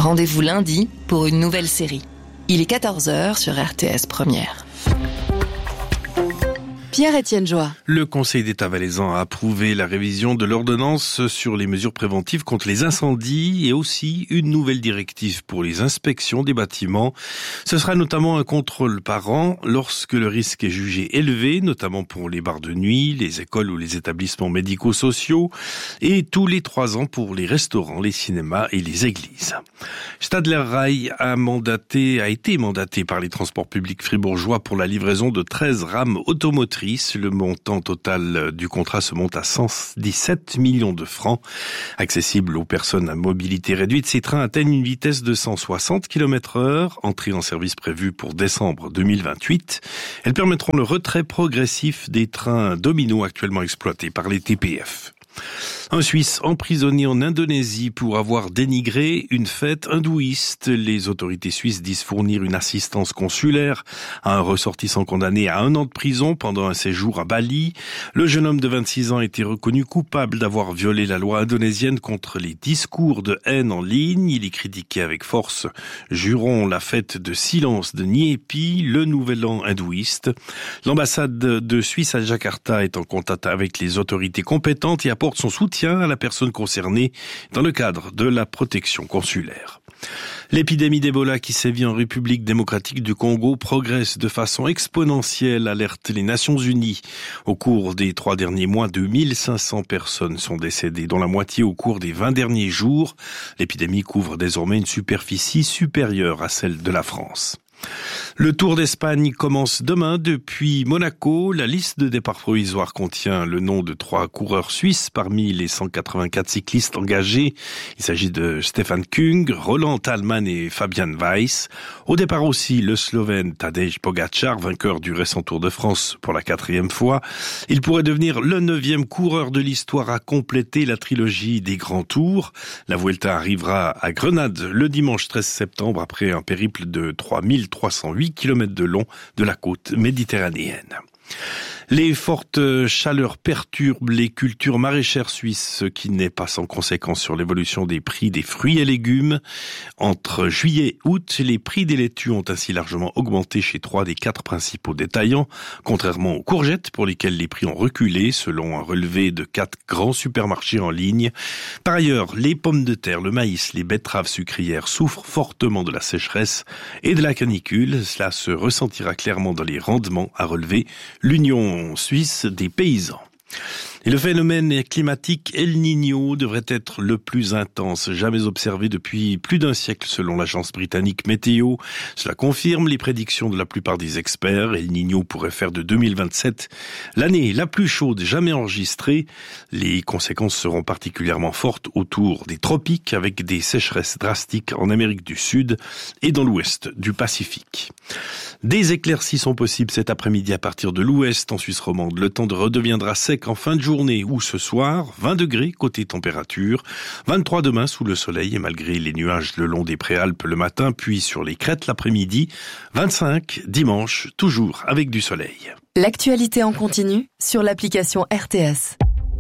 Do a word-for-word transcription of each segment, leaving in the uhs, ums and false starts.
Rendez-vous lundi pour une nouvelle série. Il est quatorze heures sur R T S Première. Pierre-Étienne Joie. Le Conseil d'État valaisan a approuvé la révision de l'ordonnance sur les mesures préventives contre les incendies et aussi une nouvelle directive pour les inspections des bâtiments. Ce sera notamment un contrôle par an lorsque le risque est jugé élevé, notamment pour les bars de nuit, les écoles ou les établissements médico-sociaux, et tous les trois ans pour les restaurants, les cinémas et les églises. Stadler Rail a mandaté, a été mandaté par les transports publics fribourgeois pour la livraison de treize rames automotrices. Le montant total du contrat se monte à cent dix-sept millions de francs. Accessible aux personnes à mobilité réduite, ces trains atteignent une vitesse de cent soixante kilomètres heure, entrée en service prévue pour décembre deux mille vingt-huit. Elles permettront le retrait progressif des trains Domino actuellement exploités par les T P F. Un Suisse emprisonné en Indonésie pour avoir dénigré une fête hindouiste. Les autorités suisses disent fournir une assistance consulaire à un ressortissant condamné à un an de prison pendant un séjour à Bali. Le jeune homme de vingt-six ans a été reconnu coupable d'avoir violé la loi indonésienne contre les discours de haine en ligne. Il est critiqué avec force. Jurons la fête de silence de Nyepi, le nouvel an hindouiste. L'ambassade de Suisse à Jakarta est en contact avec les autorités compétentes et apporte son soutien à la personne concernée dans le cadre de la protection consulaire. L'épidémie d'Ebola qui sévit en République démocratique du Congo progresse de façon exponentielle, alertent les Nations Unies. Au cours des trois derniers mois, deux mille cinq cents personnes sont décédées, dont la moitié au cours des vingt derniers jours. L'épidémie couvre désormais une superficie supérieure à celle de la France. Le Tour d'Espagne commence demain depuis Monaco. La liste de départ provisoire contient le nom de trois coureurs suisses parmi les cent quatre-vingt-quatre cyclistes engagés. Il s'agit de Stefan Kung, Roland Thalmann et Fabian Weiss. Au départ aussi, le Slovène Tadej Pogačar, vainqueur du récent Tour de France pour la quatrième fois. Il pourrait devenir le neuvième coureur de l'histoire à compléter la trilogie des grands tours. La Vuelta arrivera à Grenade le dimanche treize septembre après un périple de trois mille trois cent huit kilomètres de long de la côte méditerranéenne. Les fortes chaleurs perturbent les cultures maraîchères suisses, ce qui n'est pas sans conséquence sur l'évolution des prix des fruits et légumes. Entre juillet et août, les prix des laitues ont ainsi largement augmenté chez trois des quatre principaux détaillants, contrairement aux courgettes pour lesquelles les prix ont reculé, selon un relevé de quatre grands supermarchés en ligne. Par ailleurs, les pommes de terre, le maïs, les betteraves sucrières souffrent fortement de la sécheresse et de la canicule. Cela se ressentira clairement dans les rendements, a relevé l'Union suisse des paysans. Et le phénomène climatique El Niño devrait être le plus intense jamais observé depuis plus d'un siècle selon l'agence britannique Météo. Cela confirme les prédictions de la plupart des experts. El Niño pourrait faire de deux mille vingt-sept l'année la plus chaude jamais enregistrée. Les conséquences seront particulièrement fortes autour des tropiques avec des sécheresses drastiques en Amérique du Sud et dans l'ouest du Pacifique. Des éclaircies sont possibles cet après-midi à partir de l'ouest en Suisse romande. Le temps redeviendra sec en fin de journée ou ce soir, vingt degrés côté température, vingt-trois demain sous le soleil et malgré les nuages le long des Préalpes le matin, puis sur les crêtes l'après-midi, vingt-cinq dimanche, toujours avec du soleil. L'actualité en continu sur l'application R T S.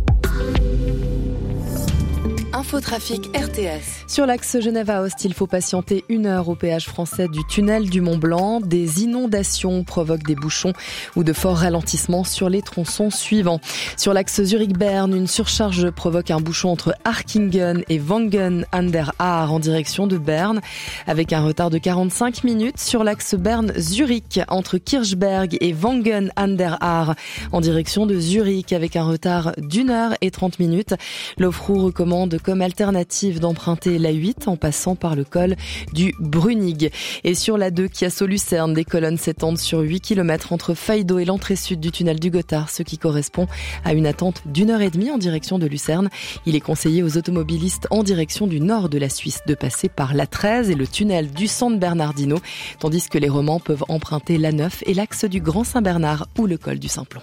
Infotrafic R T S. Sur l'axe Genève-Aoste, il faut patienter une heure au péage français du tunnel du Mont-Blanc. Des inondations provoquent des bouchons ou de forts ralentissements sur les tronçons suivants. Sur l'axe Zurich-Berne, une surcharge provoque un bouchon entre Arkingen et Wangen an der Aar en direction de Berne, avec un retard de quarante-cinq minutes. Sur l'axe Berne-Zurich, entre Kirchberg et Wangen an der Aar en direction de Zurich, avec un retard d'une heure et trente minutes. L'Ofru recommande comme alternative d'emprunter l'A huit en passant par le col du Brunig. Et sur l'A deux qui assaut Lucerne, des colonnes s'étendent sur huit kilomètres entre Faido et l'entrée sud du tunnel du Gothard, ce qui correspond à une attente d'une heure et demie en direction de Lucerne. Il est conseillé aux automobilistes en direction du nord de la Suisse de passer par l'A treize et le tunnel du San Bernardino, tandis que les romans peuvent emprunter l'A neuf et l'axe du Grand Saint-Bernard ou le col du Simplon.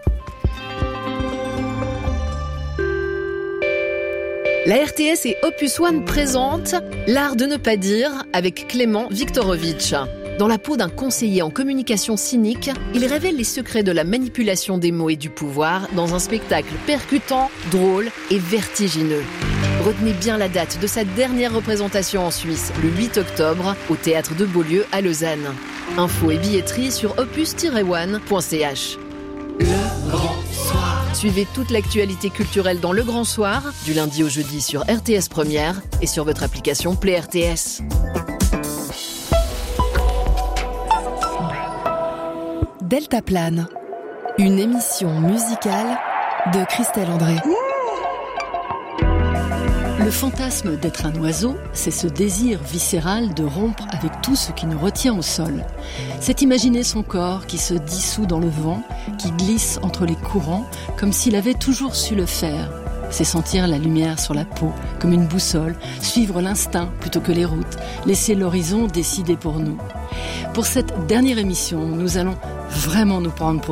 La R T S et Opus One présentent L'art de ne pas dire avec Clément Viktorovitch. Dans la peau d'un conseiller en communication cynique, il révèle les secrets de la manipulation des mots et du pouvoir dans un spectacle percutant, drôle et vertigineux. Retenez bien la date de sa dernière représentation en Suisse, le huit octobre, au Théâtre de Beaulieu à Lausanne. Infos et billetterie sur opus tiret one point c h. Le Grand Soir. Suivez toute l'actualité culturelle dans Le Grand Soir, du lundi au jeudi sur R T S Première et sur votre application Play R T S. Deltaplane, une émission musicale de Christelle André. Le fantasme d'être un oiseau, c'est ce désir viscéral de rompre avec tout ce qui nous retient au sol. C'est imaginer son corps qui se dissout dans le vent, qui glisse entre les courants, comme s'il avait toujours su le faire. C'est sentir la lumière sur la peau, comme une boussole, suivre l'instinct plutôt que les routes, laisser l'horizon décider pour nous. Pour cette dernière émission, nous allons vraiment nous prendre pour